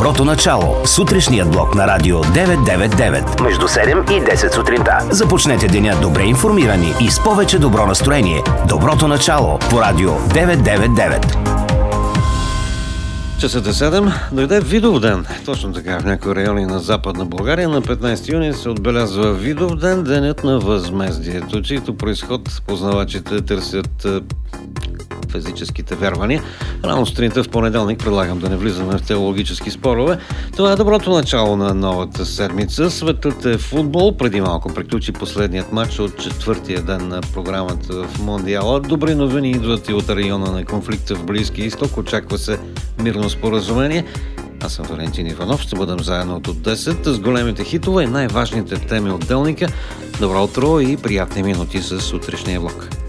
Доброто начало. Сутрешният блок на Радио 999. Между 7 и 10 сутринта. Започнете деня добре информирани и с повече добро настроение. Доброто начало по Радио 999. Часът е 7. Дойде Видовден. Точно така, в някои райони на Западна България на 15 юни се отбелязва Видовден, денят на възмездието, чието произход познавачите търсят физическите вярвания. Рано сутринта в понеделник предлагам да не влизаме в теологически спорове. Това е доброто начало на новата седмица. Светът е футбол. Преди малко приключи последният матч от четвъртия ден на програмата в Мондиала. Добри новини идват и от района на конфликта в Близкия изток. Очаква се мирно споразумение. Аз съм Валентин Иванов. Ще бъдем заедно от 10 с големите хитове и най-важните теми от делника. Добро утро и приятни минути с сутрешния влог.